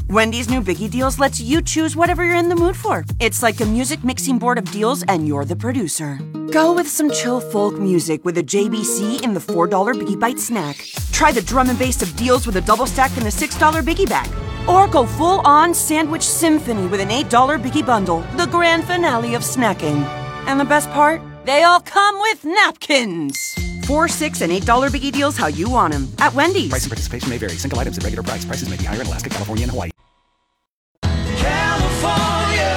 Wendy's new Biggie Deals lets you choose whatever you're in the mood for. It's like a music mixing board of deals, and you're the producer. Go with some chill folk music with a JBC in the $4 Biggie Bite snack. Try the drum and bass of deals with a double stack in the $6 Biggie Bag. Or go full-on sandwich symphony with an $8 Biggie Bundle, the grand finale of snacking. And the best part? They all come with napkins. $4, $6, and $8 Biggie Deals how you want them at Wendy's. Price and participation may vary. Single items at regular price. Prices may be higher in Alaska, California, and Hawaii. California,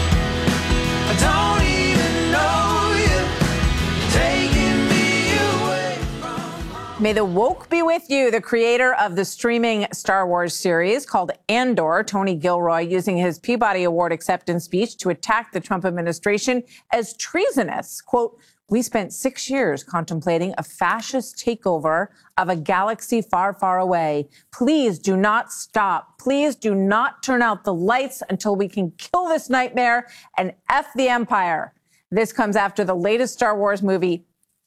I don't even know you, taking me away from... May the woke be with you. The creator of the streaming Star Wars series called Andor, Tony Gilroy, using his Peabody Award acceptance speech to attack the Trump administration as treasonous. Quote, "We spent 6 years contemplating a fascist takeover of a galaxy far, far away. Please do not stop. Please do not turn out the lights until we can kill this nightmare and F the Empire." This comes after the latest Star Wars movie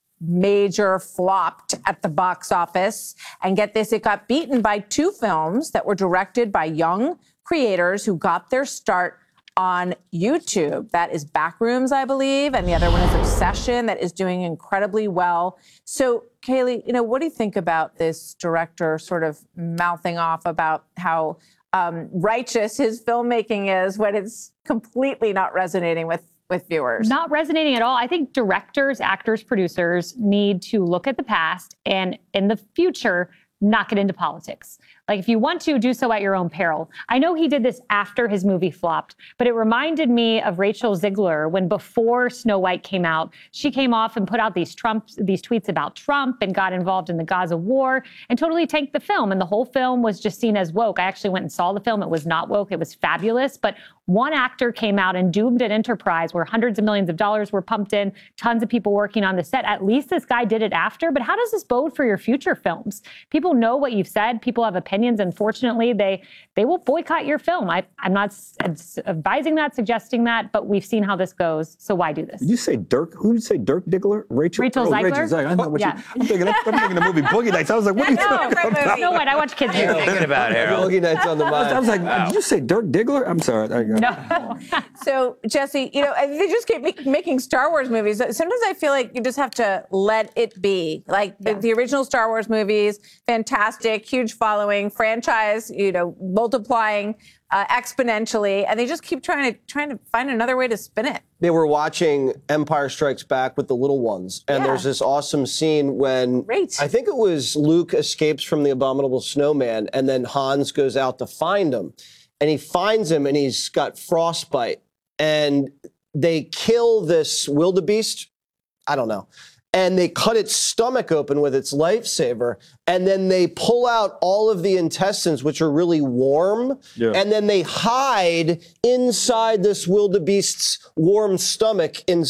major flopped at the box office. And get this, it got beaten by two films that were directed by young creators who got their start on YouTube. That is Backrooms, I believe, and the other one is Obsession, that is doing incredibly well. So, Kaylee, what do you think about this director sort of mouthing off about how righteous his filmmaking is when it's completely not resonating with viewers? Not resonating at all. I think directors, actors, producers need to look at the past and in the future not get into politics. Like, if you want to, do so at your own peril. I know he did this after his movie flopped, but it reminded me of Rachel Ziegler when, before Snow White came out, she came off and put out these tweets about Trump and got involved in the Gaza war and totally tanked the film. And the whole film was just seen as woke. I actually went and saw the film. It was not woke. It was fabulous. But one actor came out and doomed an enterprise where hundreds of millions of dollars were pumped in, tons of people working on the set. At least this guy did it after. But how does this bode for your future films? People know what you've said. People have opinions. Unfortunately, they will boycott your film. I'm not advising that, suggesting that, but we've seen how this goes. So why do this? Did you say Dirk? Who did you say? Dirk Diggler? Rachel Ziegler? Rachel Ziegler. I know what yeah. I'm thinking the movie Boogie Nights. I was like, what are you talking about? Snow White. I watch kids movies. Thinking about Harold. Boogie Nights on the mind. I was like, wow. Did you say Dirk Diggler? I'm sorry. No. So, Jesse, they just keep making Star Wars movies. Sometimes I feel like you just have to let it be. Like the original Star Wars movies, fantastic, huge following, franchise, multiplying exponentially, and they just keep trying to find another way to spin it. They were watching Empire Strikes Back with the little ones, and there's this awesome scene when I think it was Luke escapes from the Abominable Snowman, and then Hans goes out to find him, and he finds him, and he's got frostbite, and they kill this wildebeest, I don't know, and they cut its stomach open with its lifesaver, and then they pull out all of the intestines, which are really warm, and then they hide inside this wildebeest's warm stomach in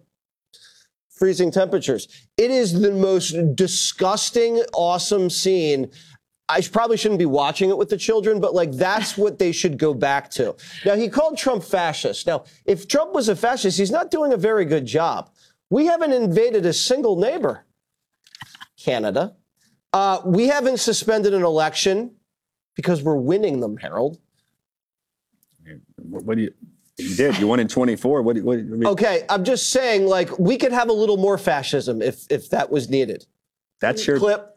sub-freezing temperatures. It is the most disgusting, awesome scene. I probably shouldn't be watching it with the children, but that's what they should go back to. Now, he called Trump fascist. Now, if Trump was a fascist, he's not doing a very good job. We haven't invaded a single neighbor, Canada. We haven't suspended an election because we're winning them, Harold. What do you did? You won in 24. What do you mean? Okay, I'm just saying, we could have a little more fascism if that was needed. That's your clip.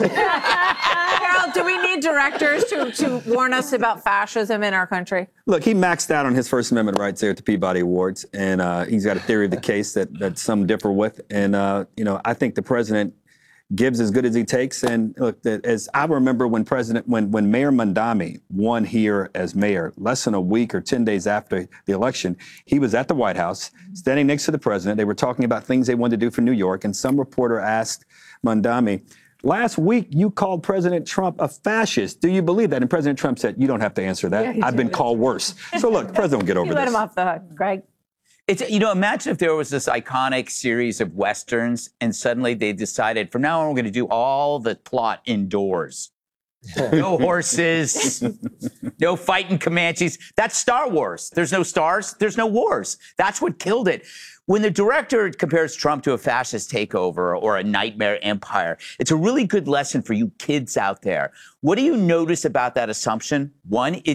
Harold, do we need directors to warn us about fascism in our country? Look, he maxed out on his First Amendment rights there at the Peabody Awards, and he's got a theory of the case that some differ with. And, I think the president gives as good as he takes. And look, as I remember when Mayor Mondami won here as mayor, less than a week or 10 days after the election, he was at the White House, standing next to the president. They were talking about things they wanted to do for New York, and some reporter asked Mondami, "Last week, you called President Trump a fascist. Do you believe that?" And President Trump said, "You don't have to answer that. I've been called worse." So look, the president will get over this. Let him off the hook, Greg. It's, imagine if there was this iconic series of Westerns and suddenly they decided from now on, we're going to do all the plot indoors. No horses, no fighting Comanches. That's Star Wars. There's no stars. There's no wars. That's what killed it. When the director compares Trump to a fascist takeover or a nightmare empire, it's a really good lesson for you kids out there. What do you notice about that assumption? One,